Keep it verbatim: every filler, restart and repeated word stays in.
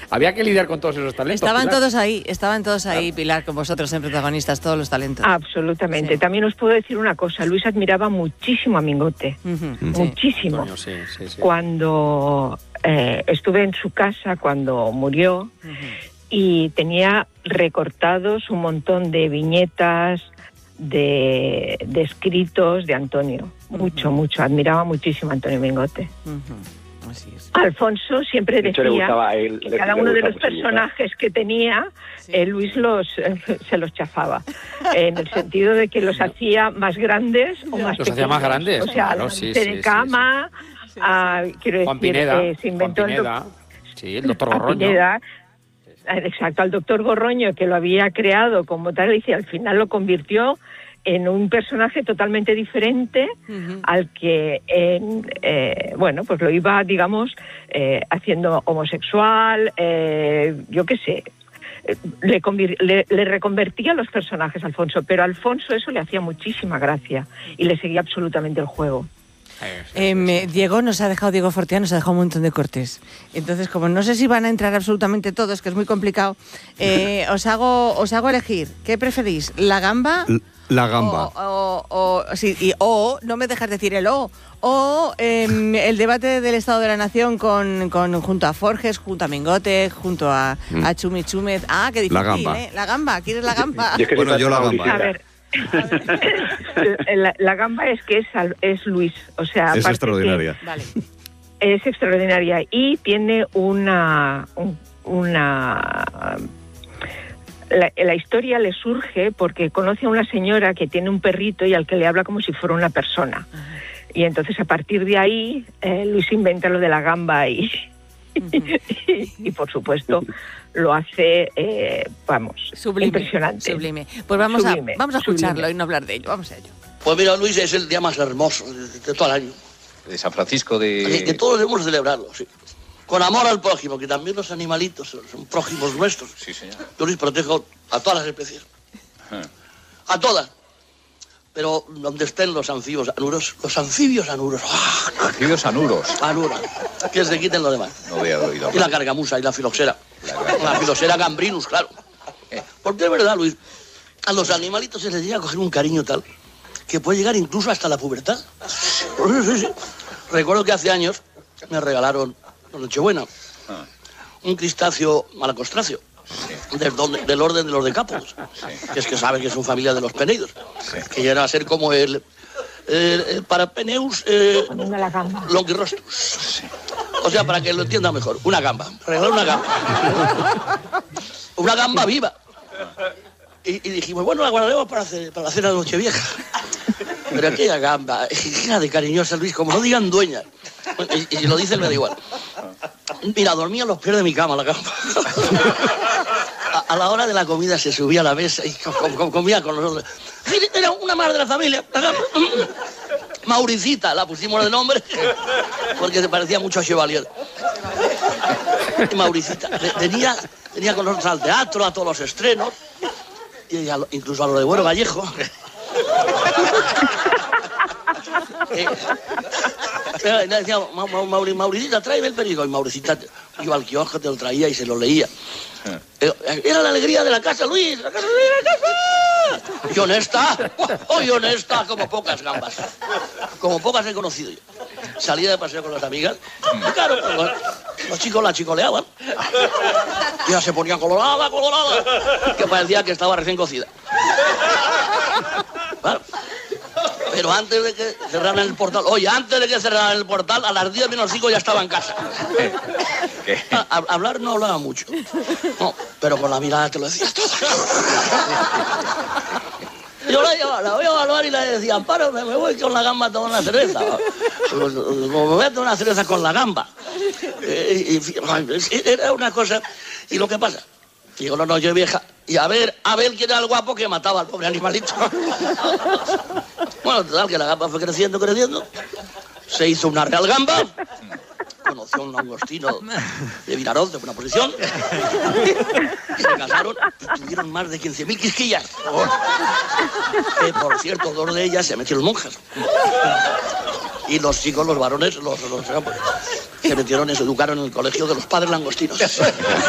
Había que lidiar con todos esos talentos. Estaban Pilar. todos ahí, estaban todos ahí, Pilar, con vosotros en protagonistas, todos los talentos. Absolutamente. Sí. También os puedo decir una cosa, Luis admiraba muchísimo a Mingote, Uh-huh. muchísimo. Antonio, sí, sí, sí. Cuando eh, estuve en su casa, cuando murió, Uh-huh. y tenía recortados un montón de viñetas, de, de escritos de Antonio. Mucho, Uh-huh. mucho. Admiraba muchísimo a Antonio Mingote. Uh-huh. Así es. Alfonso siempre De hecho, le decía gustaba a él, que le- cada le uno de gustaba los mucho dibujar. personajes que tenía, Sí. eh, Luis los eh, se los chafaba, en el sentido de que los hacía más grandes o más Los hacía más pequeños. grandes, O sea, claro, la sí, gente sí, de sí, cama, ah, quiero Juan decir, Pineda, eh, se inventó Juan el doc- Pineda, sí, el doctor a Gorroño. Pineda, exacto, al doctor Gorroño, que lo había creado como tal, y al final lo convirtió en un personaje totalmente diferente Uh-huh. al que, en, eh, bueno, pues lo iba, digamos, eh, haciendo homosexual, eh, yo qué sé, eh, le, convir- le, le reconvertía los personajes a Alfonso, pero a Alfonso eso le hacía muchísima gracia y le seguía absolutamente el juego. Eh, me- Diego nos ha dejado, Diego Fortea nos ha dejado un montón de cortes. Entonces, como no sé si van a entrar absolutamente todos, que es muy complicado, eh, os hago os hago elegir. ¿Qué preferís? ¿La gamba? La gamba. O, o, o, sí, y, o, no me dejas decir el o, o eh, el debate del Estado de la Nación con, con junto a Forges, junto a Mingote, junto a, Mm. a Chumi Chúmez. Ah, qué difícil, La gamba. ¿eh? La gamba, ¿quieres la gamba? Yo es que Bueno, soy yo la tan gamba. A ver, la, la gamba es que es, al- es Luis, o sea, Es aparte extraordinaria. Vale. que es extraordinaria y tiene una un- una la, la historia le surge porque conoce a una señora que tiene un perrito y al que le habla como si fuera una persona. Y entonces a partir de ahí eh, Luis inventa lo de la gamba y, y, y, por supuesto lo hace, eh, vamos, Sublime, impresionante. sublime. Pues vamos Sublime, a vamos a escucharlo sublime. y no hablar de ello. Vamos a ello. Pues mira, Luis, es el día más hermoso de, de todo el año. De San Francisco de... Que, que todos debemos celebrarlo, sí. Con amor al prójimo, que también los animalitos son, son prójimos nuestros. Sí, señor. Yo, Luis, protejo a todas las especies. A todas. Pero donde estén los anfibios anuros, los anfibios anuros, ¡ah! Anfibios anuros. Anuros, que se quiten los demás. No había oído Y la hablar. cargamusa y la filoxera. La filoxera gambrinus, claro. Porque es verdad, Luis, a los animalitos se les llega a coger un cariño tal que puede llegar incluso hasta la pubertad. Sí, sí, sí. Recuerdo que hace años me regalaron, en Nochebuena, un crustáceo malacostráceo. Del, don- del orden de los decápodos, que es que saben que son familia de los peneidos, que llegan a ser como el, el, el Parapeneus eh, Poniendo la gamba. longirostrus. O sea, para que lo entienda mejor, una gamba, regalar una gamba. Una gamba viva. Y, y dijimos, bueno, la guardaremos para, hacer, para la cena de Nochevieja. Pero aquella gamba, era de cariñosa, Luis, como no digan dueña. Y, y si lo dicen me da igual. Mira, dormía a los pies de mi cama la gamba. A, a la hora de la comida se subía a la mesa y com, com, comía con nosotros. Era una madre de la familia, la gamba. Mauricita, la pusimos de nombre porque se parecía mucho a Chevalier. Mauricita. Tenía, tenía con nosotros al teatro, a todos los estrenos, y a lo, incluso a lo de Bueno Vallejo. Eh, eh, le decía, "Ma- ma- Mauri- Mauricita, tráeme el periódico". Y Mauricita iba al kiosco, te lo traía y se lo leía. Eh, Era la alegría de la casa, Luis, la casa, Luis, la casa. Y honesta, oh, y honesta, como pocas gambas. Como pocas he conocido yo. Salía de paseo con las amigas, y claro, los, los chicos la chicoleaban. Y ella se ponía colorada, colorada, que parecía que estaba recién cocida. Claro. Pero antes de que cerraran el portal, oye, antes de que cerraran el portal, a las diez menos cinco ya estaba en casa. ¿Qué? A, a- hablar no hablaba mucho. No, pero con la mirada te lo decía todo. Yo la, llevaba, la voy a evaluar y le decía, Amparo, me, me voy con la gamba a tomar una cerveza. Pues, me voy a tomar una cerveza con la gamba. Eh, y, y, era una cosa. ¿Y lo que pasa? Llegó la noche vieja y a ver, a ver quién era el guapo que mataba al pobre animalito. Bueno, total, que la gamba fue creciendo, creciendo. Se hizo una real gamba. Conoció a un langostino de Vinaroz, de buena posición. Se casaron y tuvieron más de quince mil quisquillas. Que, por cierto, dos de ellas se metieron monjas. Y los chicos, los varones, los, los, se metieron y se educaron en el colegio de los padres langostinos.